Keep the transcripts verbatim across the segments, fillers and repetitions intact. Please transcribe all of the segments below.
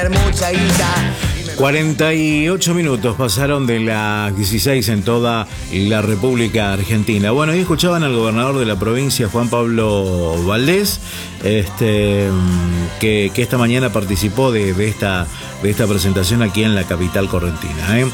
Mucha guita. cuarenta y ocho minutos pasaron de las dieciséis en toda la República Argentina. Bueno, ahí escuchaban al gobernador de la provincia, Juan Pablo Valdés, este, que, que esta mañana participó de, de, esta, de esta presentación aquí en la capital correntina. ¿eh?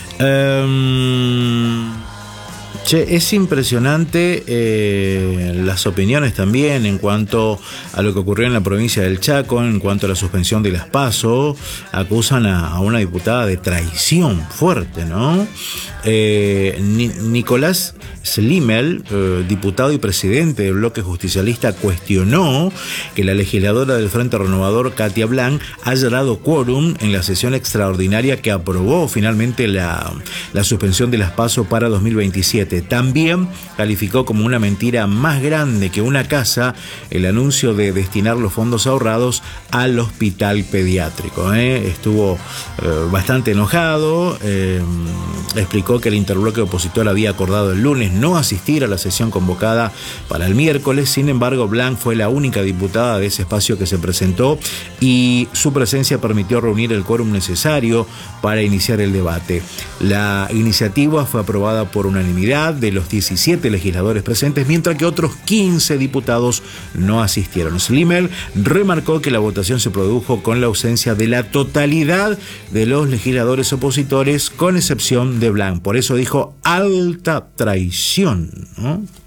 Um, Che, es impresionante eh, las opiniones también en cuanto a lo que ocurrió en la provincia del Chaco, en cuanto a la suspensión de las PASO. Acusan a, a una diputada de traición fuerte, ¿no? Eh, Ni, Nicolás Slimel, eh, diputado y presidente del bloque justicialista, cuestionó que la legisladora del Frente Renovador, Katia Blanc, haya dado quórum en la sesión extraordinaria que aprobó finalmente la, la suspensión de las PASO para dos mil veintisiete. También calificó como una mentira más grande que una casa el anuncio de destinar los fondos ahorrados al hospital pediátrico. ¿eh? Estuvo eh, bastante enojado, eh, explicó que el interbloque opositor había acordado el lunes no asistir a la sesión convocada para el miércoles. Sin embargo, Blanc fue la única diputada de ese espacio que se presentó y su presencia permitió reunir el quórum necesario para iniciar el debate. La iniciativa fue aprobada por unanimidad de los diecisiete legisladores presentes, mientras que otros quince diputados no asistieron. Slimel remarcó que la votación se produjo con la ausencia de la totalidad de los legisladores opositores, con excepción de Blanc. Por eso dijo alta traición, ¿no?